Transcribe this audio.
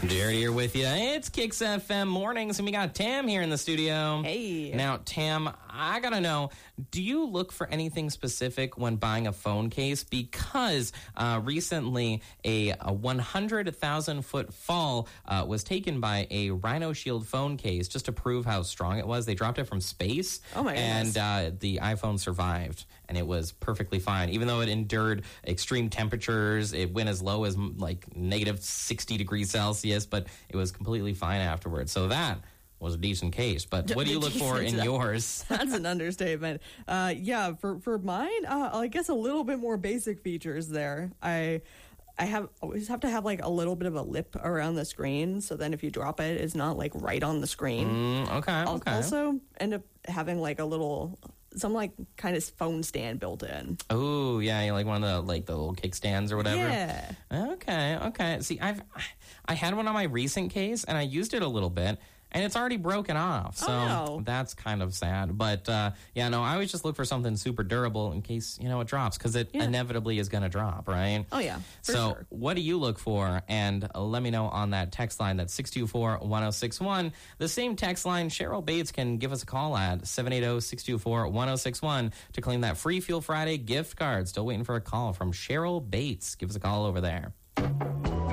Jared here with you. It's Kicks FM Mornings, and we got Tam here in the studio. Hey. Now, Tam, I gotta know, do you look for anything specific when buying a phone case? Because recently a 100,000-foot fall was taken by a Rhino Shield phone case just to prove how strong it was. They dropped it from space, Oh my goodness. and the iPhone survived, and it was perfectly fine. Even though it endured extreme temperatures, it went as low as like negative 60 degrees Celsius, but it was completely fine afterwards. So that was a decent case. But what do you look for in yours? That's an understatement. For mine, I guess a little bit more basic features there. I always have to have like a little bit of a lip around the screen, so then if you drop it, it's not like right on the screen. Okay. I'll also end up having like some like kind of phone stand built in. Oh, yeah, you like one of the little kickstands or whatever. Yeah. Okay. See, I had one on my recent case, and I used it a little bit, and it's already broken off. So no. That's kind of sad. But I always just look for something super durable in case, it drops, because it inevitably is going to drop, right? Oh, yeah. For so sure. what do you look for? And let me know on that text line. That's 624-1061. The same text line, Cheryl Bates can give us a call at 780-624-1061 to claim that free Fuel Friday gift card. Still waiting for a call from Cheryl Bates. Give us a call over there.